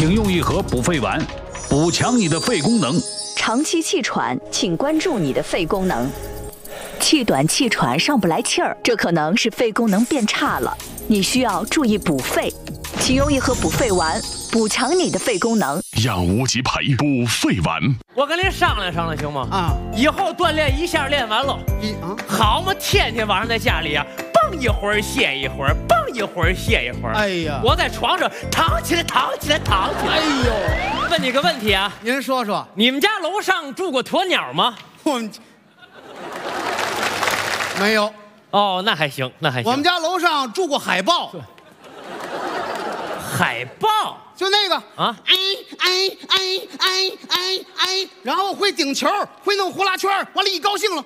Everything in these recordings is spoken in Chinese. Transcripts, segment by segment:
请用一盒补肺丸，补强你的肺功能。 长期气喘，请关注你的肺功能。气短气喘上不来气儿，这可能是肺功能变差了，你需要注意补肺。请用一盒补肺丸，补强你的肺功能。 养无极培补肺丸。 我跟您商量商量行吗？ 啊， 以后锻炼一下练完了，好嘛，天天晚上在家里啊，蹦一会儿歇一会儿，蹦一会儿歇一会儿。 哎呀， 我在床上躺起来，躺起来，躺起来。 哎呦， 问你个问题啊， 您说说， 你们家楼上住过鸵鸟吗？ 我们没有。 哦，那还行，那还行。 我们家楼上住过海豹， 海豹就那个啊， 然后会顶球，会弄呼啦圈，完了一高兴了。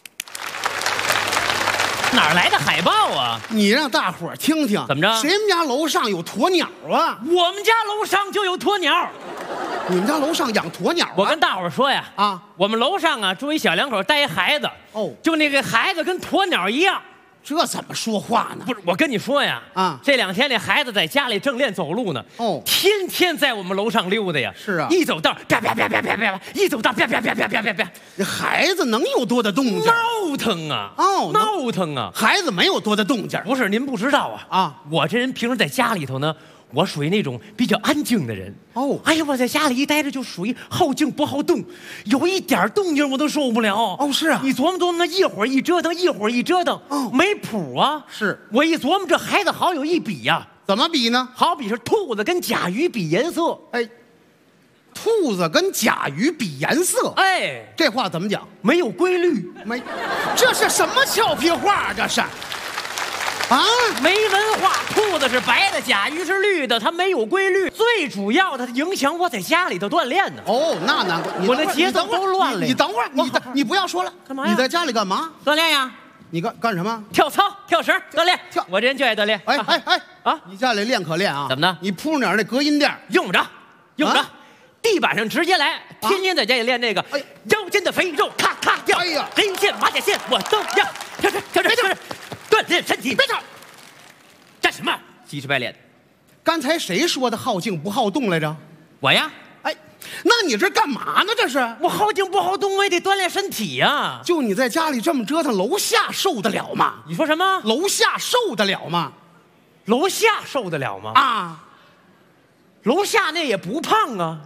哪儿来的海豹啊？ 你让大伙儿听听， 怎么着？ 谁们家楼上有鸵鸟啊？ 我们家楼上就有鸵鸟。 你们家楼上养鸵鸟啊？ 我跟大伙儿说呀， 啊， 我们楼上啊住一小两口带一孩子， 哦， 就那个孩子跟鸵鸟一样。 这怎么说话呢？ 不是，我跟你说呀， 啊， 这两天那孩子在家里正练走路呢， 哦， 天天在我们楼上溜达呀。 是啊， 一走道啪啪啪啪啪啪，一走道啪啪啪啪啪啪啪， 这孩子能有多大动静？ 闹腾啊！ 哦， 闹腾啊！ 孩子没有多大动静。 不是，您不知道啊啊！ 我这人平时在家里头呢，我属于那种比较安静的人。 哦， 哎呀，我在家里一待着就属于好静不好动，有一点动静我都受不了。 哦，是啊， 你琢磨琢磨，那一会儿一折腾，一会儿一折腾， 哦， 没谱啊。 是我一琢磨，这孩子好有一比呀。 怎么比呢？ 好比是兔子跟甲鱼比颜色。 哎，兔子跟甲鱼比颜色。 哎， 这话怎么讲？ 没有规律， 没，这是什么俏皮话？这是。啊， 没文化，兔子是白的，甲鱼是绿的，它没有规律。最主要的，它影响我在家里头锻炼呢。 哦，那难怪， 我的节奏都乱了。 你等会儿，你不要说了， 干嘛呀？ 你在家里干嘛？ 锻炼呀。 你干什么？ 跳操、跳绳、锻炼。 跳， 我这人就爱锻炼。 哎啊！ 你家里练可练啊？ 怎么的？ 你铺点那隔音垫， 用不着，用不着。地板上直接来，天天在家里练这个。 哎， 腰间的肥肉咔咔掉。 哎呀， 人线、马甲线我都要。跳，锻炼身体。 别吵！ 干什么？鸡翅白脸。 刚才谁说的好静不好动来着？ 我呀。 哎，那你这干嘛呢？这是我好静不好动，我也得锻炼身体呀。 就你在家里这么折腾，楼下受得了吗？ 你说什么？ 楼下受得了吗？ 楼下受得了吗？ 啊， 楼下那也不胖啊。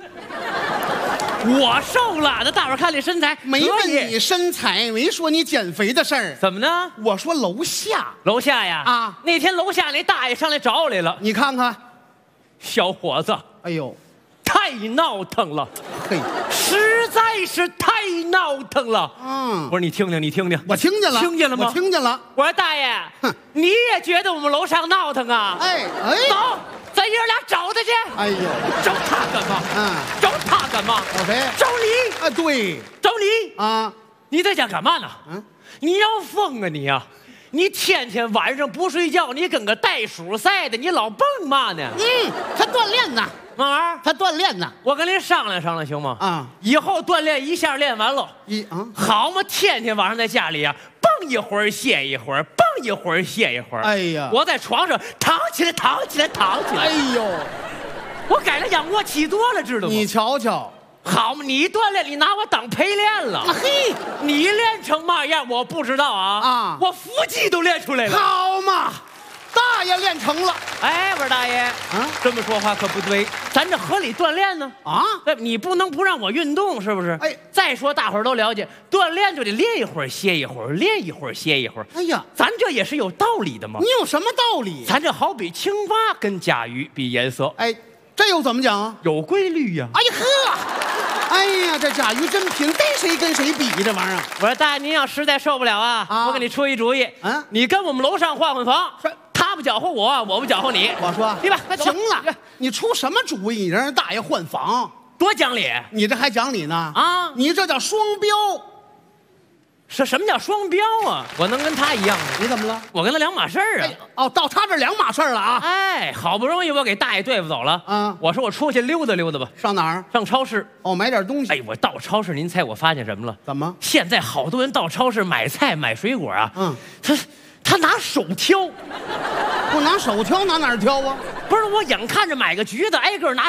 我瘦了，那大伙看这身材， 没问你身材，没说你减肥的事儿。 怎么呢？ 我说楼下， 楼下呀。 啊， 那天楼下那大爷上来找我来了。 你看看， 小伙子， 哎呦， 太闹腾了， 嘿， 实在是太闹腾了。 嗯， 我说你听听，你听听， 我听见了， 听见了吗？ 我听见了。 我说大爷， 哼， 你也觉得我们楼上闹腾啊？ 哎， 走，咱爷俩找他去。 哎呦， 找他干嘛？找他干嘛？ 找谁？ 找你。 啊，对， 找你啊， 你在家干嘛呢？你要疯啊你呀！你天天晚上不睡觉，你跟个袋鼠似的，你老蹦嘛呢？ 他锻炼呢， 嘛玩意儿？ 他锻炼呢。 我跟您商量商量行吗？ 啊， 以后锻炼一下练完了，好嘛，天天晚上在家里啊，蹦一会儿歇一会儿，蹦一会儿歇一会儿。 哎呀， 我在床上躺起来，躺起来，躺起来。 哎呦， 我改了仰卧起坐了，知道吗？ 你瞧瞧， 好嘛，你锻炼，你拿我当陪练了。 嘿， 你练成嘛样我不知道啊。 啊， 我腹肌都练出来了。 好嘛，大爷练成了。 哎，我说大爷啊，这么说话可不对，咱这合理锻炼呢啊！ 你不能不让我运动，是不是？ 哎， 再说大伙儿都了解，锻炼就得练一会儿歇一会儿，练一会儿歇一会儿。 哎呀， 咱这也是有道理的嘛。 你有什么道理？ 咱这好比青蛙跟甲鱼比颜色。 哎，这又怎么讲啊？ 有规律呀。 哎呀呵，哎呀，这甲鱼真贫，逮谁跟谁比这玩意儿。 我说大爷，您要实在受不了啊，我给你出一主意。你跟我们楼上换换房。他不搅和我，我不搅和你。 我说， 对吧？ 行了，你出什么主意？你让人大爷换房， 多讲理！ 你这还讲理呢？啊，你这叫双标。 什么叫双标啊？我能跟他一样吗？ 你怎么了？ 我跟他两码事儿啊！ 哦，到他这两码事儿了啊！ 哎，好不容易我给大爷对付走了啊！ 我说我出去溜达溜达吧。 上哪儿？ 上超市。 哦，买点东西。 哎，我到超市，您猜我发现什么了？ 怎么？ 现在好多人到超市买菜买水果啊，他拿手挑。 不拿手挑，拿哪儿挑啊？ 不是，我眼看着买个橘子，挨个拿